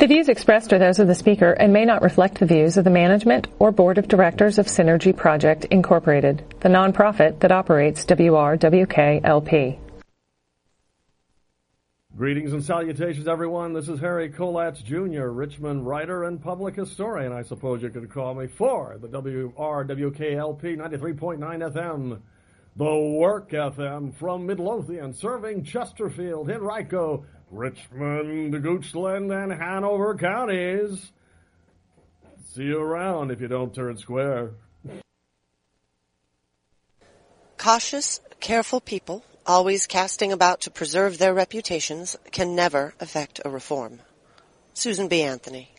The views expressed are those of the speaker and may not reflect the views of the management or board of directors of Synergy Project Incorporated, the nonprofit that operates WRWK-LP. Greetings and salutations, everyone. This is Harry Kolatz, Jr., Richmond writer and public historian, I suppose you could call me, for the WRWK-LP 93.9 FM, the Work FM from Midlothian, serving Chesterfield, Henrico, Richmond, Goochland, and Hanover counties. See you around if you don't turn square. Cautious, careful people, always casting about to preserve their reputations, can never effect a reform. Susan B. Anthony.